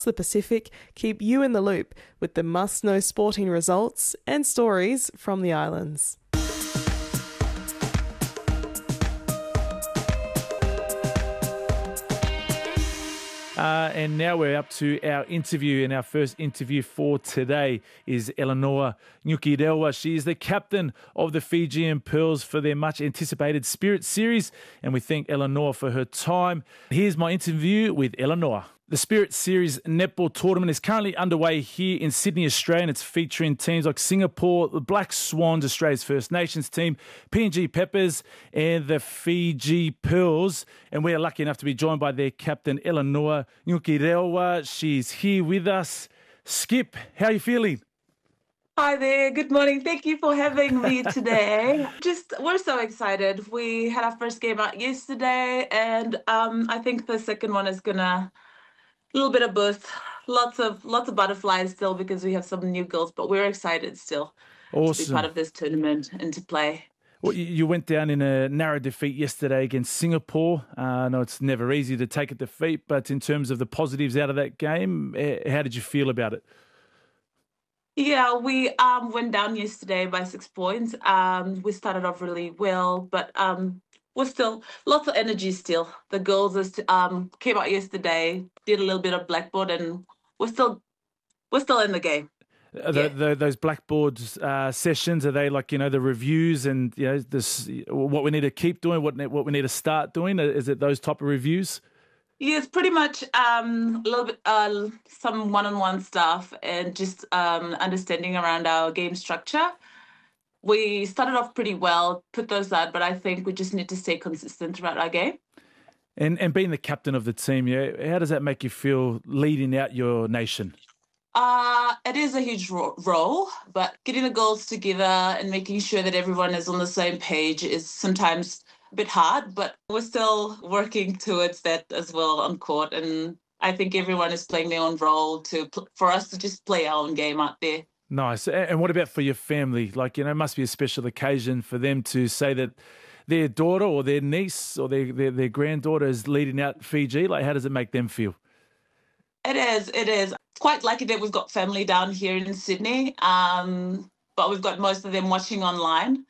the Pacific keep you in the loop with the must-know sporting results and stories from the islands. And now we're up to our interview, and our first interview for today is Eleanor Nyukirewa. She is the captain of the Fijian Pearls for their much-anticipated Spirit Series, and we thank Eleanor for her time. Here's my interview with Eleanor. The Spirit Series netball tournament is currently underway here in Sydney, Australia, and it's featuring teams like Singapore, the Black Swans, Australia's First Nations team, PNG Peppers, and the Fiji Pearls. And we are lucky enough to be joined by their captain, Eleanor Nyukirewa. She's here with us. Skip, how are you feeling? Hi there. Good morning. Thank you for having me today. We're so excited. We had our first game out yesterday, and I think the second one is gonna a little bit of both. Lots of butterflies still because we have some new girls, but we're excited still to be part of this tournament and to play. Well, you went down in a narrow defeat yesterday against Singapore. I know it's never easy to take a defeat, but in terms of the positives out of that game, how did you feel about it? Yeah, we went down yesterday by 6 points. We started off really well, but we're still lots of energy still. The girls came out yesterday, did a little bit of blackboard, and we're still in the game. Those blackboard sessions, are they like, the reviews and this what we need to keep doing, what we need to start doing? Is it those type of reviews? Yeah, it's pretty much a little bit some one-on-one stuff and just understanding around our game structure. We started off pretty well, put those out, but I think we just need to stay consistent throughout our game. And being the captain of the team, how does that make you feel leading out your nation? It is a huge role, but getting the girls together and making sure that everyone is on the same page is sometimes a bit hard, but we're still working towards that as well on court. And I think everyone is playing their own role for us to just play our own game out there. Nice. And what about for your family? Like, it must be a special occasion for them to say that their daughter or their niece or their granddaughter is leading out Fiji. Like, how does it make them feel? It is. It's quite lucky that we've got family down here in Sydney, but we've got most of them watching online.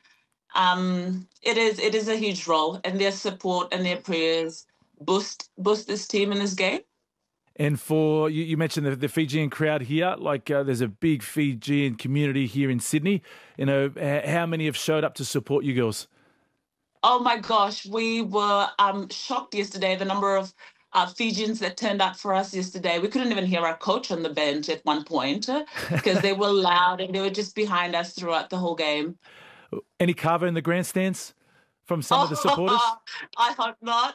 It is a huge role, and their support and their prayers boost this team in this game. And for you mentioned the Fijian crowd here, like there's a big Fijian community here in Sydney. How many have showed up to support you girls? Oh my gosh, we were shocked yesterday, the number of Fijians that turned out for us yesterday. We couldn't even hear our coach on the bench at one point because they were loud and they were just behind us throughout the whole game. Any kava in the grandstands from some of the supporters? I hope not.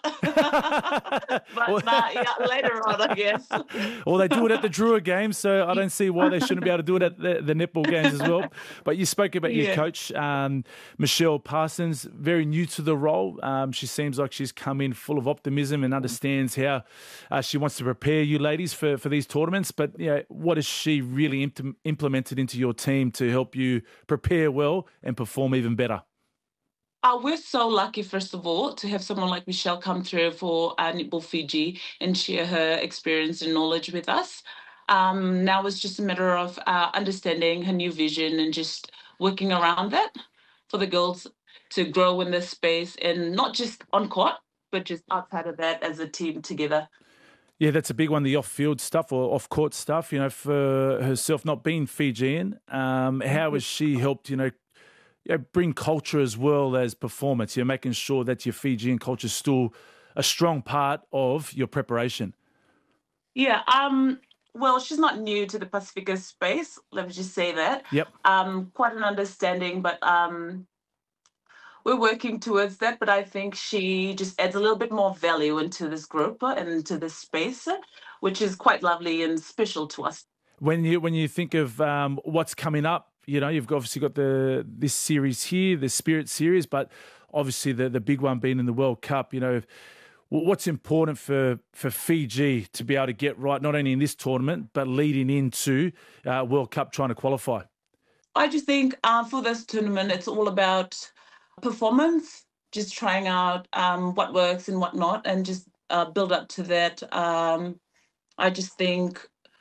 But later on, I guess. Well, they do it at the Drua games, so I don't see why they shouldn't be able to do it at the netball games as well. But you spoke about your coach, Michelle Parsons, very new to the role. She seems like she's come in full of optimism and understands how she wants to prepare you ladies for these tournaments. But what has she really implemented into your team to help you prepare well and perform even better? We're so lucky, first of all, to have someone like Michelle come through for Netball Fiji and share her experience and knowledge with us. Now it's just a matter of understanding her new vision and just working around that for the girls to grow in this space, and not just on court, but just outside of that as a team together. Yeah, that's a big one, the off-field stuff or off-court stuff, for herself not being Fijian. How has she helped, bring culture as well as performance? You're making sure that your Fijian culture is still a strong part of your preparation. Yeah, well, she's not new to the Pacifica space. Let me just say that. Yep. Quite an understanding, but we're working towards that. But I think she just adds a little bit more value into this group and into this space, which is quite lovely and special to us. When you think of what's coming up, you've obviously got this series here, the Spirit Series, but obviously the big one being in the World Cup. What's important for Fiji to be able to get right, not only in this tournament, but leading into World Cup trying to qualify? I just think for this tournament, it's all about performance, just trying out what works and what not, and just build up to that. I just think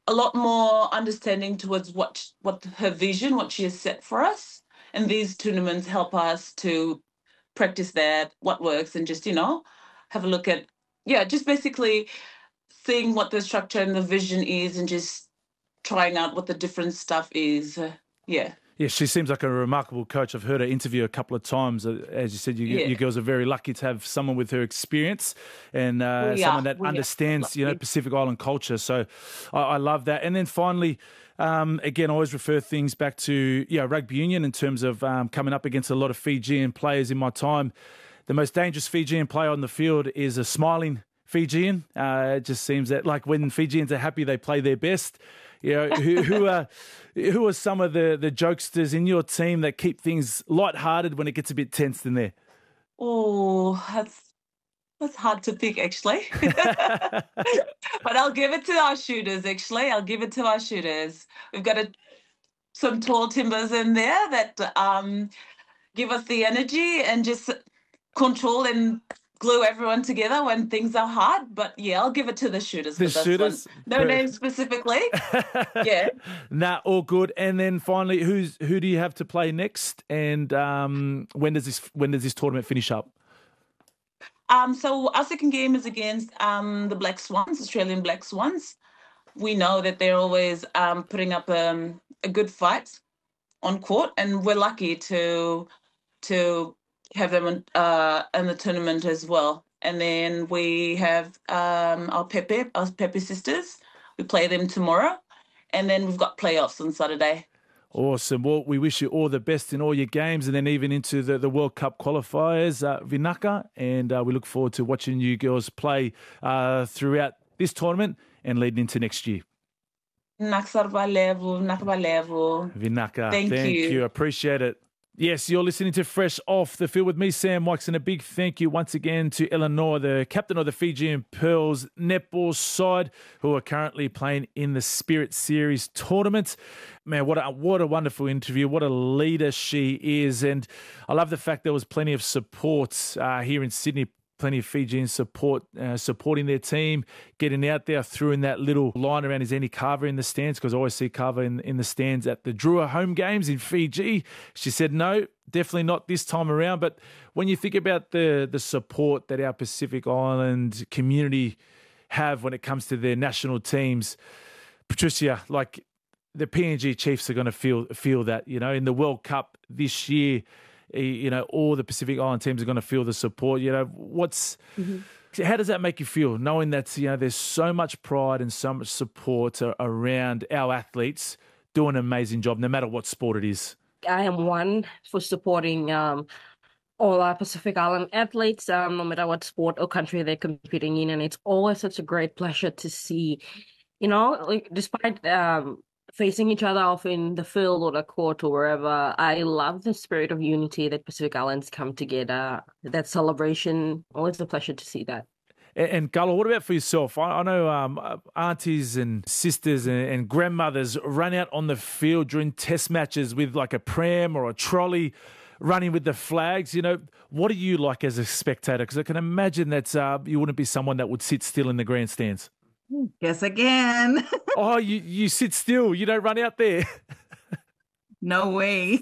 a lot more understanding towards what her vision, what she has set for us. And these tournaments help us to practice that, what works, and just, have a look at, just basically seeing what the structure and the vision is and just trying out what the different stuff is. Yeah. Yeah, she seems like a remarkable coach. I've heard her interview a couple of times. As you said, you girls are very lucky to have someone with her experience and someone that understands, Pacific Island culture. So I love that. And then finally, again, I always refer things back to rugby union in terms of coming up against a lot of Fijian players in my time. The most dangerous Fijian player on the field is a smiling Fijian. It just seems that like when Fijians are happy, they play their best. Who are some of the jokesters in your team that keep things lighthearted when it gets a bit tense in there? Oh, that's hard to pick, actually. But I'll give it to our shooters, actually. We've got some tall timbers in there that give us the energy and just control and glue everyone together when things are hard. But I'll give it to the shooters. The shooters? No names specifically. Yeah. Nah, all good. And then finally, who do you have to play next? And when does this tournament finish up? So our second game is against the Black Swans, Australian Black Swans. We know that they're always putting up a good fight on court, and we're lucky to have them in the tournament as well. And then we have our Pepe sisters. We play them tomorrow. And then we've got playoffs on Saturday. Awesome. Well, we wish you all the best in all your games and then even into the World Cup qualifiers, Vinaka. And we look forward to watching you girls play throughout this tournament and leading into next year. Vinaka, thank you. Appreciate it. Yes, you're listening to Fresh Off the Field with me, Sam Wykes, and a big thank you once again to Eleanor, the captain of the Fijian Pearls netball side, who are currently playing in the Spirit Series tournament. Man, what a wonderful interview. What a leader she is. And I love the fact there was plenty of support here in Sydney. Plenty of Fijians supporting their team, getting out there, threw in that little line around his Annie Carver in the stands, because I always see Carver in the stands at the Drua home games in Fiji. She said, no, definitely not this time around. But when you think about the support that our Pacific Island community have when it comes to their national teams, Patricia, like the PNG Chiefs are going to feel that, in the World Cup this year. All the Pacific Island teams are going to feel the support. How does that make you feel, knowing that, there's so much pride and so much support around our athletes doing an amazing job, no matter what sport it is? I am one for supporting all our Pacific Island athletes, no matter what sport or country they're competing in. And it's always such a great pleasure to see, despite facing each other off in the field or the court or wherever, I love the spirit of unity that Pacific Islands come together. That celebration, always a pleasure to see that. And Gullah, what about for yourself? I know aunties and sisters and grandmothers run out on the field during test matches with like a pram or a trolley running with the flags. What are you like as a spectator? Because I can imagine that you wouldn't be someone that would sit still in the grandstands. Guess again. Oh, you sit still. You don't run out there. No way.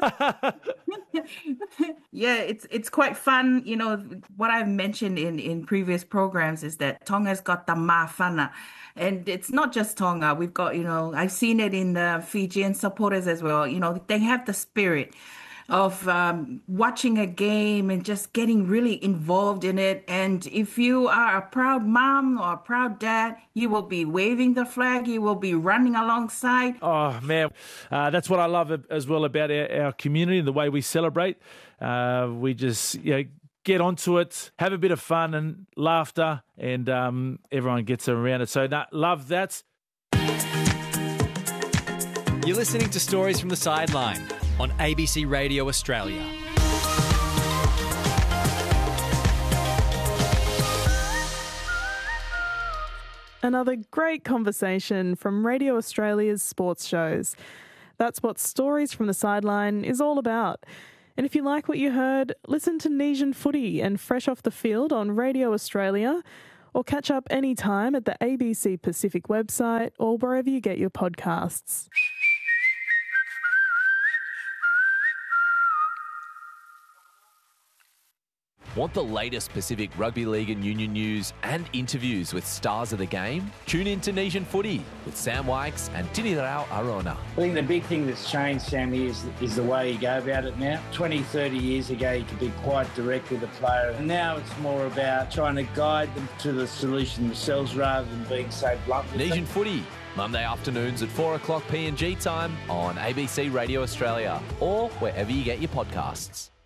Yeah, it's quite fun. What I've mentioned in previous programs is that Tonga's got the mafana. And it's not just Tonga. We've got, I've seen it in the Fijian supporters as well. They have the spirit of watching a game and just getting really involved in it. And if you are a proud mom or a proud dad, you will be waving the flag, you will be running alongside. Oh, man, that's what I love as well about our community and the way we celebrate. We just get onto it, have a bit of fun and laughter, and everyone gets around it. So love that. You're listening to Stories from the Sideline on ABC Radio Australia. Another great conversation from Radio Australia's sports shows. That's what Stories from the Sideline is all about. And if you like what you heard, listen to Nesian Footy and Fresh Off the Field on Radio Australia, or catch up anytime at the ABC Pacific website or wherever you get your podcasts. Want the latest Pacific Rugby League and Union news and interviews with stars of the game? Tune in to Nation Footy with Sam Wykes and Tinirao Arona. I think the big thing that's changed, Sammy, is the way you go about it now. 20, 30 years ago, you could be quite direct with a player. And now it's more about trying to guide them to the solution themselves rather than being so blunt with Nation them. Footy, Monday afternoons at 4 o'clock PNG time on ABC Radio Australia or wherever you get your podcasts.